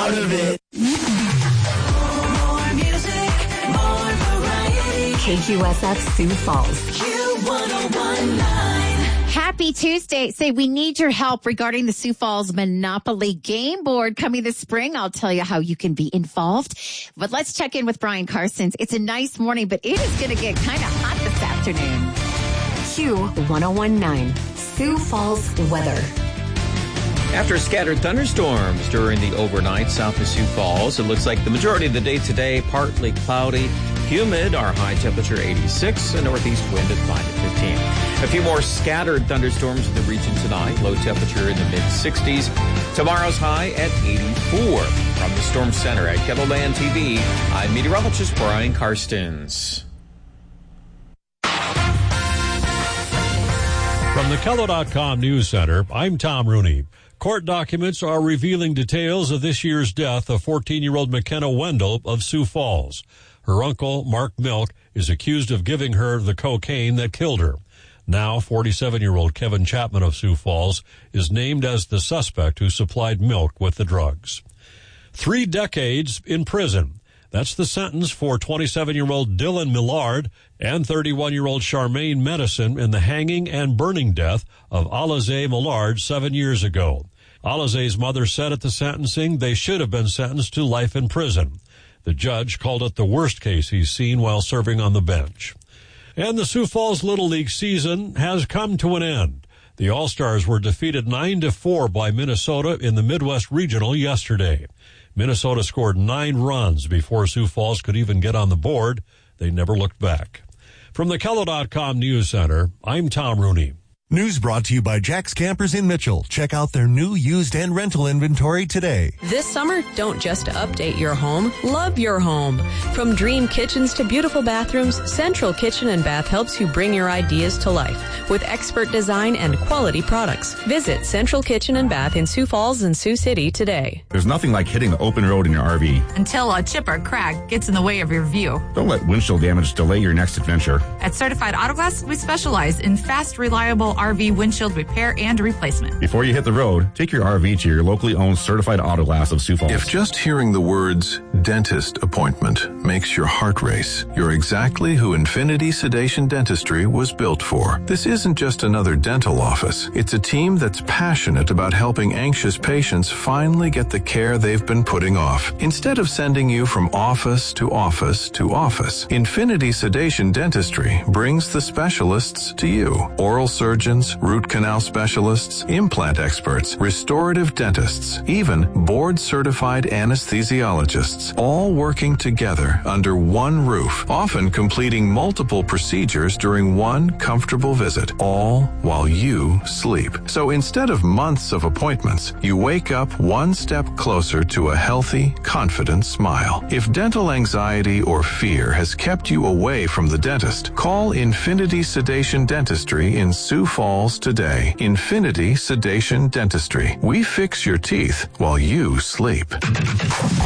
part of it. More music, more variety. KQSF Sioux Falls. Q1019. Happy Tuesday. Say, we need your help regarding the Sioux Falls Monopoly Game Board coming this spring. I'll tell you how you can be involved. But let's check in with Brian Carstens. It's a nice morning, but it is going to get kind of hot this afternoon. Q1019, Sioux Falls weather. After scattered thunderstorms during the overnight south of Sioux Falls, it looks like the majority of the day today, partly cloudy, humid, our high temperature 86, a northeast wind at 5 to 15. A few more scattered thunderstorms in the region tonight, low temperature in the mid-60s. Tomorrow's high at 84. From the Storm Center at Kettleland TV, I'm meteorologist Brian Carstens. From the Kello.com News Center, I'm Tom Rooney. Court documents are revealing details of this year's death of 14-year-old McKenna Wendell of Sioux Falls. Her uncle, Mark Milk, is accused of giving her the cocaine that killed her. Now, 47-year-old Kevin Chapman of Sioux Falls is named as the suspect who supplied Milk with the drugs. 3 decades in prison. That's the sentence for 27-year-old Dylan Millard and 31-year-old Charmaine Medicine in the hanging and burning death of Alize Millard 7 years ago. Alize's mother said at the sentencing they should have been sentenced to life in prison. The judge called it the worst case he's seen while serving on the bench. And the Sioux Falls Little League season has come to an end. The All-Stars were defeated 9-4 by Minnesota in the Midwest Regional yesterday. Minnesota scored 9 runs before Sioux Falls could even get on the board. They never looked back. From the Kello.com News Center, I'm Tom Rooney. News brought to you by Jack's Campers in Mitchell. Check out their new used and rental inventory today. This summer, don't just update your home, love your home. From dream kitchens to beautiful bathrooms, Central Kitchen and Bath helps you bring your ideas to life with expert design and quality products. Visit Central Kitchen and Bath in Sioux Falls and Sioux City today. There's nothing like hitting the open road in your RV. Until a chip or crack gets in the way of your view. Don't let windshield damage delay your next adventure. At Certified Auto Glass, we specialize in fast, reliable RV windshield repair and replacement. Before you hit the road, take your RV to your locally owned Certified Auto Glass of Sioux Falls. If just hearing the words dentist appointment makes your heart race, you're exactly who Infinity Sedation Dentistry was built for. This isn't just another dental office. It's a team that's passionate about helping anxious patients finally get the care they've been putting off. Instead of sending you from office to office to office, Infinity Sedation Dentistry brings the specialists to you. Oral surgeons, root canal specialists, implant experts, restorative dentists, even board-certified anesthesiologists, all working together under one roof, often completing multiple procedures during one comfortable visit, all while you sleep. So instead of months of appointments, you wake up one step closer to a healthy, confident smile. If dental anxiety or fear has kept you away from the dentist, call Infinity Sedation Dentistry in Sioux Falls today. Infinity Sedation Dentistry. We fix your teeth while you sleep.